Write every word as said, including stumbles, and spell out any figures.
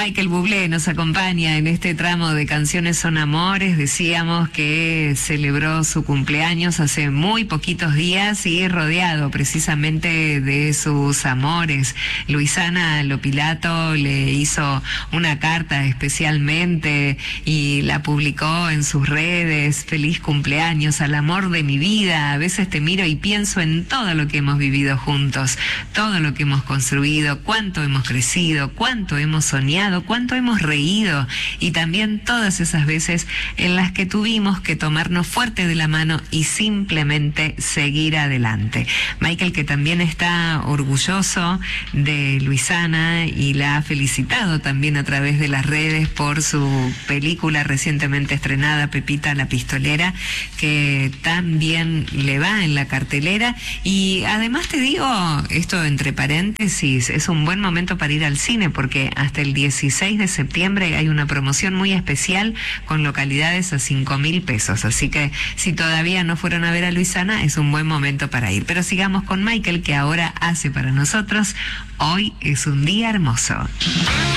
Michael Bublé nos acompaña en este tramo de Canciones son Amores. Decíamos que celebró su cumpleaños hace muy poquitos días y rodeado precisamente de sus amores. Luisana Lopilato le hizo una carta especialmente y la publicó en sus redes. Feliz cumpleaños al amor de mi vida. A veces te miro y pienso en todo lo que hemos vivido juntos, todo lo que hemos construido, cuánto hemos crecido, cuánto hemos soñado, cuánto hemos reído y también todas esas veces en las que tuvimos que tomarnos fuerte de la mano y simplemente seguir adelante. Michael, que también está orgulloso de Luisana y la ha felicitado también a través de las redes por su película recientemente estrenada, Pepita la Pistolera, que tan bien le va en la cartelera. Y además te digo, esto entre paréntesis, es un buen momento para ir al cine porque hasta el dieciséis de septiembre hay una promoción muy especial con localidades a cinco mil pesos. Así que si todavía no fueron a ver a Luisana, es un buen momento para ir. Pero sigamos con Michael, que ahora hace para nosotros Hoy es un día hermoso.